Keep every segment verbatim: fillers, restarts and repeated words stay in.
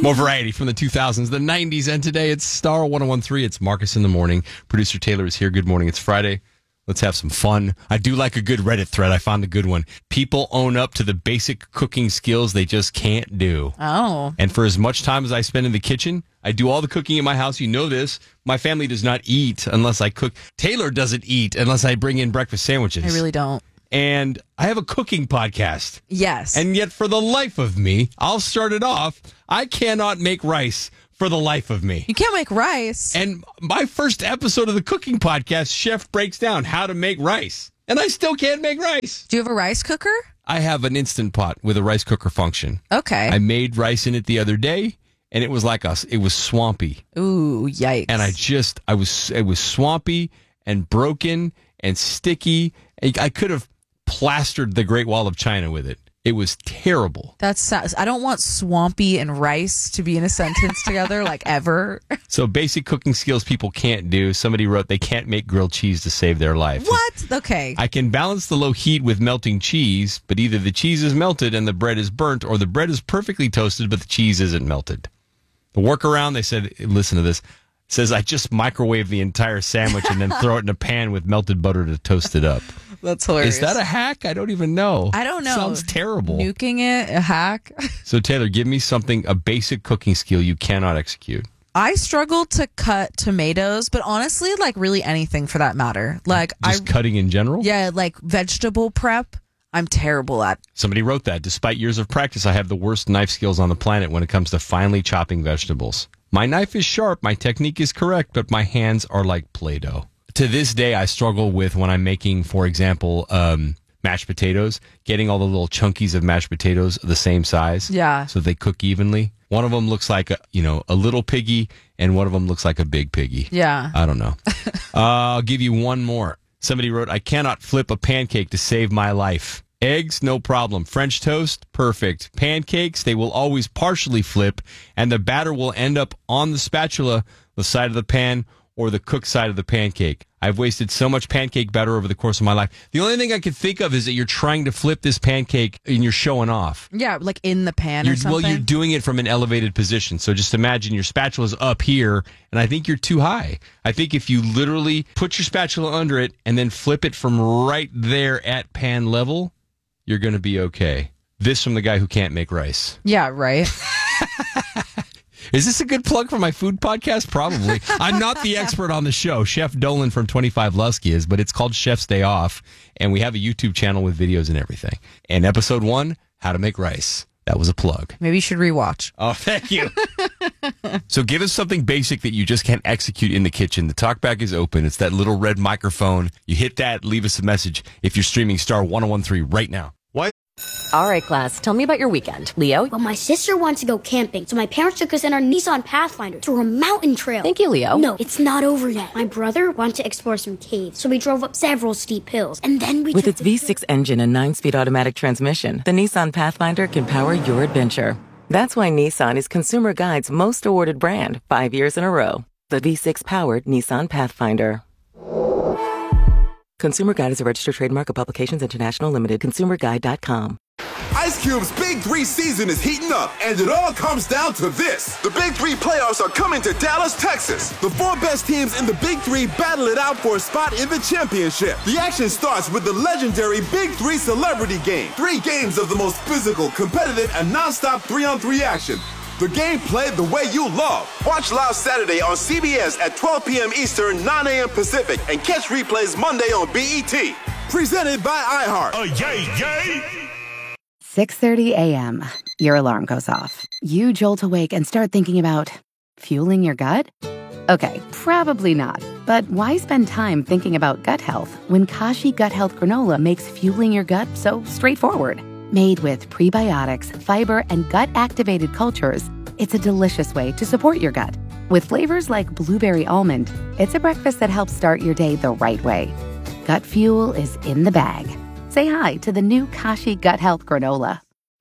More variety from the two thousands, the nineties, and today it's Star one oh one three. It's Marcus in the morning. Producer Taylor is here. Good morning. It's Friday. Let's have some fun. I do like a good Reddit thread. I found a good one. People own up to the basic cooking skills they just can't do. Oh. And for as much time as I spend in the kitchen, I do all the cooking in my house. You know this. My family does not eat unless I cook. Taylor doesn't eat unless I bring in breakfast sandwiches. I really don't. And I have a cooking podcast. Yes. And yet for the life of me, I'll start it off. I cannot make rice for the life of me. You can't make rice. And my first episode of the cooking podcast, Chef breaks down how to make rice. And I still can't make rice. Do you have a rice cooker? I have an Instant Pot with a rice cooker function. Okay. I made rice in it the other day, and it was like us. It was swampy. Ooh, yikes. And I just, I was, it was swampy and broken and sticky. I, I could have plastered the Great Wall of China with it. It was terrible. That's, I don't want swampy and rice to be in a sentence together, like ever. So basic cooking skills people can't do. Somebody wrote they can't make grilled cheese to save their life. What? Okay. I can balance the low heat with melting cheese, but either the cheese is melted and the bread is burnt, or the bread is perfectly toasted, but the cheese isn't melted. The workaround, they said, listen to this, says I just microwave the entire sandwich and then throw it in a pan with melted butter to toast it up. That's hilarious. Is that a hack? I don't even know. I don't know. Sounds terrible. Nuking it, a hack. So, Taylor, give me something, a basic cooking skill you cannot execute. I struggle to cut tomatoes, but honestly, like really anything for that matter. Like Just I, cutting in general? Yeah, like vegetable prep, I'm terrible at. Somebody wrote that. Despite years of practice, I have the worst knife skills on the planet when it comes to finely chopping vegetables. My knife is sharp, my technique is correct, but my hands are like Play-Doh. To this day, I struggle with when I'm making, for example, um, mashed potatoes, getting all the little chunkies of mashed potatoes the same size. Yeah. So they cook evenly. One of them looks like a, you know, a little piggy, and one of them looks like a big piggy. Yeah. I don't know. uh, I'll give you one more. Somebody wrote, I cannot flip a pancake to save my life. Eggs, no problem. French toast, perfect. Pancakes, they will always partially flip, and the batter will end up on the spatula, the side of the pan, or the cooked side of the pancake. I've wasted so much pancake batter over the course of my life. The only thing I can think of is that you're trying to flip this pancake and you're showing off. Yeah, like in the pan You're, or something. well, you're doing it from an elevated position. So just imagine your spatula's up here, and I think you're too high. I think if you literally put your spatula under it and then flip it from right there at pan level, you're going to be okay. This from the guy who can't make rice. Yeah, right. Is this a good plug for my food podcast? Probably. I'm not the expert on the show. Chef Dolan from twenty-five Lusky is, but it's called Chef's Day Off, and we have a YouTube channel with videos and everything. And episode one, how to make rice. That was a plug. Maybe you should rewatch. Oh, thank you. So give us something basic that you just can't execute in the kitchen. The talkback is open. It's that little red microphone. You hit that, leave us a message if you're streaming Star one oh one three right now. What? All right, class, tell me about your weekend. Leo? Well, my sister wants to go camping, so my parents took us in our Nissan Pathfinder through a mountain trail. Thank you, Leo. No, it's not over yet. My brother wanted to explore some caves, so we drove up several steep hills, and then we With took its the- V six engine and nine-speed automatic transmission, the Nissan Pathfinder can power your adventure. That's why Nissan is Consumer Guide's most awarded brand, five years in a row. The V six-powered Nissan Pathfinder. Consumer Guide is a registered trademark of Publications International Limited. consumer guide dot com. Ice Cube's Big Three season is heating up, and it all comes down to this. The Big Three playoffs are coming to Dallas, Texas. The four best teams in the Big Three battle it out for a spot in the championship. The action starts with the legendary Big Three Celebrity Game. Three games of the most physical, competitive, and nonstop three-on-three action. The game played the way you love. Watch live Saturday on C B S at twelve p.m. Eastern, nine a.m. Pacific, and catch replays Monday on B E T. Presented by iHeart. Oh, yay, yay! six thirty a.m. Your alarm goes off. You jolt awake and start thinking about fueling your gut? Okay, probably not. But why spend time thinking about gut health when Kashi Gut Health Granola makes fueling your gut so straightforward? Made with prebiotics, fiber, and gut-activated cultures, it's a delicious way to support your gut. With flavors like blueberry almond, it's a breakfast that helps start your day the right way. Gut fuel is in the bag. Say hi to the new Kashi Gut Health Granola.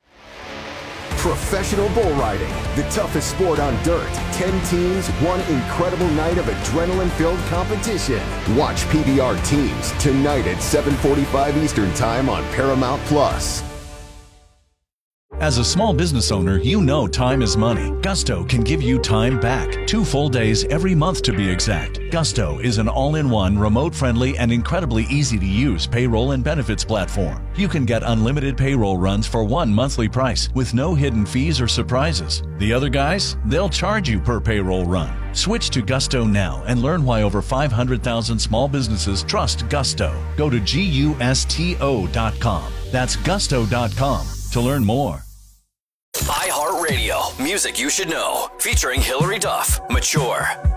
Professional bull riding, the toughest sport on dirt. Ten teams, one incredible night of adrenaline-filled competition. Watch P B R Teams tonight at seven forty-five Eastern Time on Paramount Plus. As a small business owner, you know time is money. Gusto can give you time back. Two full days every month to be exact. Gusto is an all-in-one, remote-friendly, and incredibly easy-to-use payroll and benefits platform. You can get unlimited payroll runs for one monthly price with no hidden fees or surprises. The other guys, they'll charge you per payroll run. Switch to Gusto now and learn why over five hundred thousand small businesses trust Gusto. Go to gusto dot com. That's gusto dot com to learn more. iHeartRadio, music you should know, featuring Hillary Duff, Mature.